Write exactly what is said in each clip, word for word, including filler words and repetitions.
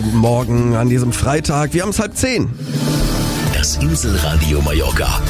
guten Morgen an diesem Freitag. Wir haben es halb zehn. Das Inselradio Mallorca.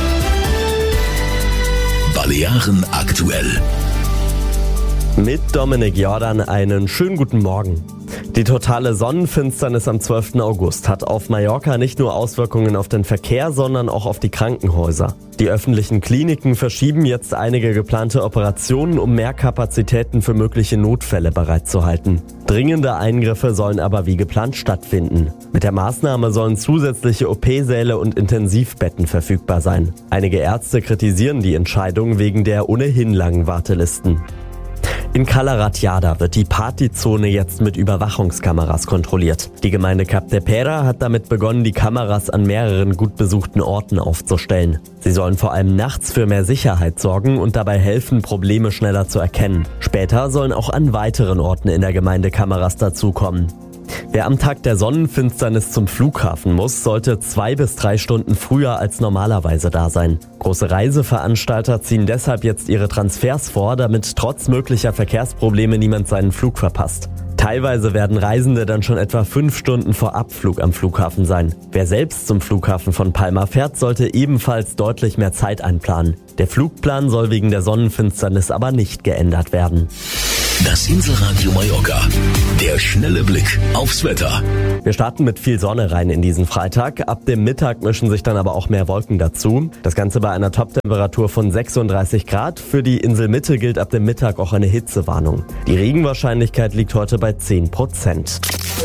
Balearen aktuell. Mit Dominik Jordan einen schönen guten Morgen. Die totale Sonnenfinsternis am zwölften August hat auf Mallorca nicht nur Auswirkungen auf den Verkehr, sondern auch auf die Krankenhäuser. Die öffentlichen Kliniken verschieben jetzt einige geplante Operationen, um mehr Kapazitäten für mögliche Notfälle bereitzuhalten. Dringende Eingriffe sollen aber wie geplant stattfinden. Mit der Maßnahme sollen zusätzliche O P-Säle und Intensivbetten verfügbar sein. Einige Ärzte kritisieren die Entscheidung wegen der ohnehin langen Wartelisten. In Cala Ratjada wird die Partyzone jetzt mit Überwachungskameras kontrolliert. Die Gemeinde Cap de Pera hat damit begonnen, die Kameras an mehreren gut besuchten Orten aufzustellen. Sie sollen vor allem nachts für mehr Sicherheit sorgen und dabei helfen, Probleme schneller zu erkennen. Später sollen auch an weiteren Orten in der Gemeinde Kameras dazukommen. Wer am Tag der Sonnenfinsternis zum Flughafen muss, sollte zwei bis drei Stunden früher als normalerweise da sein. Große Reiseveranstalter ziehen deshalb jetzt ihre Transfers vor, damit trotz möglicher Verkehrsprobleme niemand seinen Flug verpasst. Teilweise werden Reisende dann schon etwa fünf Stunden vor Abflug am Flughafen sein. Wer selbst zum Flughafen von Palma fährt, sollte ebenfalls deutlich mehr Zeit einplanen. Der Flugplan soll wegen der Sonnenfinsternis aber nicht geändert werden. Das Inselradio Mallorca. Der schnelle Blick aufs Wetter. Wir starten mit viel Sonne rein in diesen Freitag. Ab dem Mittag mischen sich dann aber auch mehr Wolken dazu. Das Ganze bei einer Toptemperatur von sechsunddreißig Grad. Für die Inselmitte gilt ab dem Mittag auch eine Hitzewarnung. Die Regenwahrscheinlichkeit liegt heute bei zehn Prozent.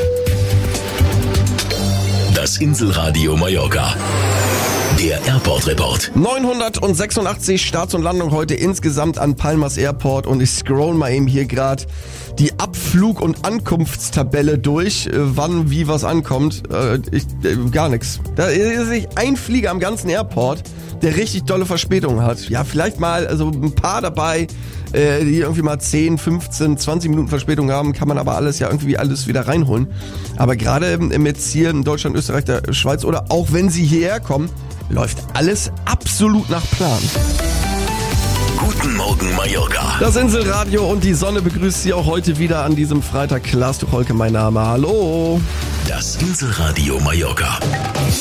Das Inselradio Mallorca. Der Airport Report. neunhundertsechsundachtzig Starts und Landung heute insgesamt an Palmas Airport und ich scroll mal eben hier gerade die Abflug- und Ankunftstabelle durch, äh, wann wie was ankommt. Äh, ich, äh, gar nichts. Da ist nicht ein Flieger am ganzen Airport, der richtig dolle Verspätungen hat. Ja, vielleicht mal also ein paar dabei, äh, die irgendwie mal zehn, fünfzehn, zwanzig Minuten Verspätung haben, kann man aber alles ja irgendwie alles wieder reinholen. Aber gerade jetzt hier in Deutschland, Österreich, der Schweiz oder auch wenn sie hierher kommen, läuft alles absolut nach Plan. Guten Morgen Mallorca. Das Inselradio und die Sonne begrüßt Sie auch heute wieder an diesem Freitag. Klaas Tucholke, mein Name. Hallo. Das Inselradio Mallorca.